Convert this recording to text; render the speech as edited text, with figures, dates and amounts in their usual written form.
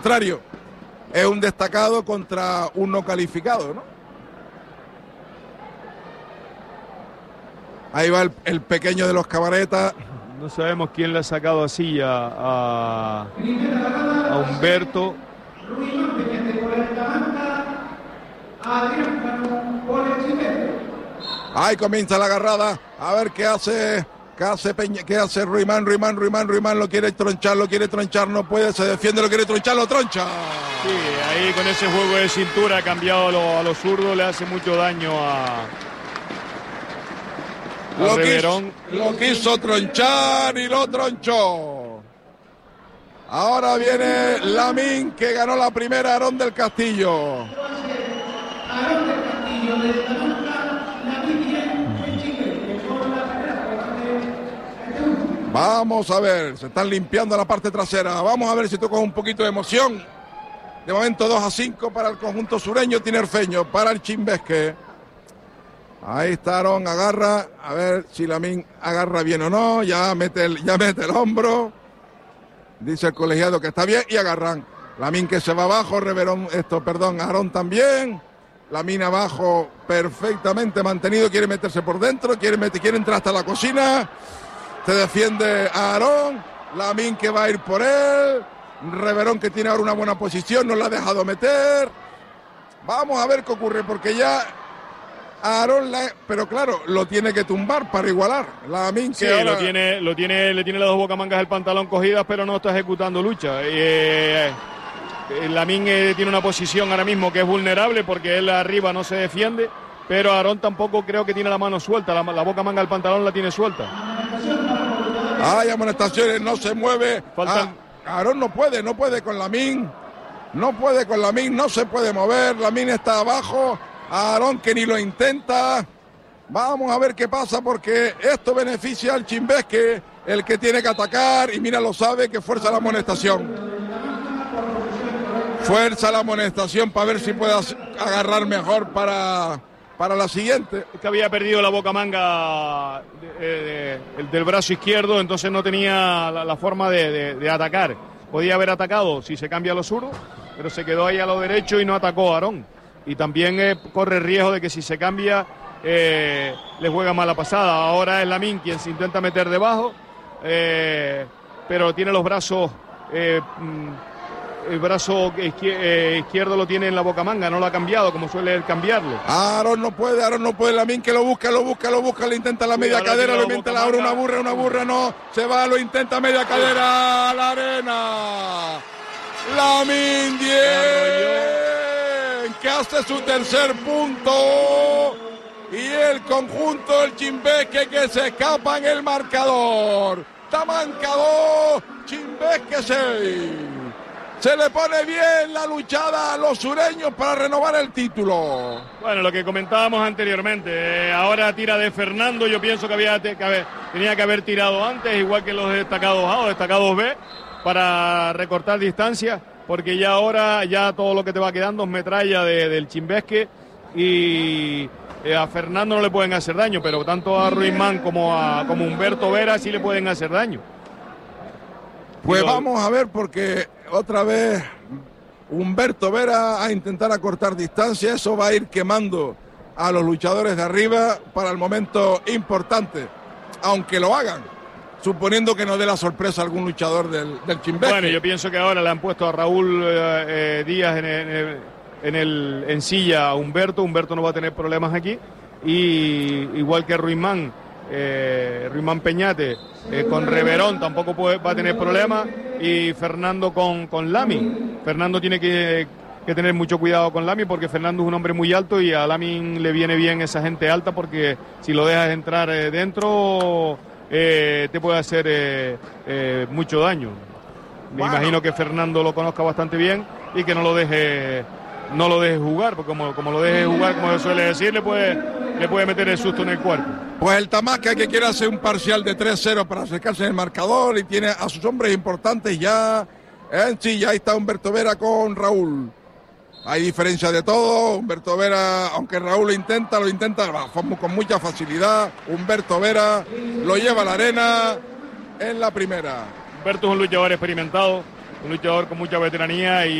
contrario, es un destacado contra un no calificado, ¿no? Ahí va el pequeño de los cabaretas. No sabemos quién le ha sacado así a Humberto. Ahí comienza la agarrada. A ver qué hace Ruimán. Lo quiere tronchar, no puede, se defiende, lo quiere tronchar, lo troncha. Sí, ahí con ese juego de cintura ha cambiado a los zurdos, le hace mucho daño a Reverón. Lo quiso tronchar y lo tronchó. Ahora viene Lamín, que ganó la primera, Aarón del Castillo. Vamos a ver, se están limpiando la parte trasera. Vamos a ver si toca un poquito de emoción. De momento 2-5 para el conjunto sureño tinerfeño, para el Chimbesque. Ahí está Aarón, agarra, a ver si Lamín agarra bien o no, ya mete el hombro. Dice el colegiado que está bien y agarran. Lamín que se va abajo, Aarón también. Lamín abajo perfectamente mantenido, quiere meterse por dentro, quiere entrar hasta la cocina. Se defiende a Aarón, Lamín que va a ir por él. Reverón que tiene ahora una buena posición, no la ha dejado meter. Vamos a ver qué ocurre, porque ya Aarón, pero claro, lo tiene que tumbar para igualar. Lamín que sí, ahora... le tiene las dos bocamangas del pantalón cogidas, pero no está ejecutando lucha. Lamín tiene una posición ahora mismo que es vulnerable porque él arriba no se defiende, pero Aarón tampoco creo que tiene la mano suelta, la bocamanga del pantalón la tiene suelta. Hay amonestaciones, no se mueve. Aarón no puede con Lamín. No se puede mover. Lamín está abajo. Aarón que ni lo intenta. Vamos a ver qué pasa, porque esto beneficia al Chimbesque, el que tiene que atacar, y mira, lo sabe, que fuerza la amonestación. Fuerza la amonestación para ver si puede agarrar mejor para la siguiente. Es que había perdido la bocamanga del brazo izquierdo, entonces no tenía la forma de atacar. Podía haber atacado si se cambia a lo zurdo, pero se quedó ahí a lo derecho y no atacó a Aarón. Y también corre riesgo de que si se cambia le juega mala pasada. Ahora es Lamín quien se intenta meter debajo, pero tiene los brazos... el brazo izquierdo lo tiene en la bocamanga, no lo ha cambiado como suele cambiarlo. Aarón no puede, Lamín que lo busca, le intenta la media cadera, lo intenta la una burra, no, se va, lo intenta media cadera, a la arena. Lamín 10, que hace su tercer punto, y el conjunto del Chimbesque que se escapa en el marcador. Tamanca 2, Chimbesque 6. Se le pone bien la luchada a los sureños para renovar el título. Bueno, lo que comentábamos anteriormente, ahora tira de Fernando, yo pienso que tenía que haber tirado antes, igual que los destacados A o destacados B, para recortar distancia, porque ya ahora ya todo lo que te va quedando es metralla del Chimbesque, y a Fernando no le pueden hacer daño, pero tanto a Ruimán como Humberto Vera sí le pueden hacer daño. Pues vamos a ver, porque otra vez Humberto Vera a intentar acortar distancia, eso va a ir quemando a los luchadores de arriba para el momento importante, aunque lo hagan, suponiendo que no dé la sorpresa a algún luchador del Chimbesque. Bueno, yo pienso que ahora le han puesto a Raúl Díaz en silla a Humberto no va a tener problemas aquí, y igual que Ruimán Peñate con Reverón tampoco va a tener problemas, y Fernando con Lamín. Fernando tiene que tener mucho cuidado con Lamín, porque Fernando es un hombre muy alto y a Lamín le viene bien esa gente alta, porque si lo dejas entrar dentro te puede hacer mucho daño. Me imagino que Fernando lo conozca bastante bien y que no lo deje jugar, porque como lo deje jugar, como se suele decir, le puede meter el susto en el cuerpo. Pues el Tamasca, que quiere hacer un parcial de 3-0 para acercarse en el marcador, y tiene a sus hombres importantes ya en sí. Ya está Humberto Vera con Raúl. Hay diferencia de todo. Humberto Vera, aunque Raúl lo intenta con mucha facilidad. Humberto Vera lo lleva a la arena en la primera. Humberto es un luchador experimentado, un luchador con mucha veteranía y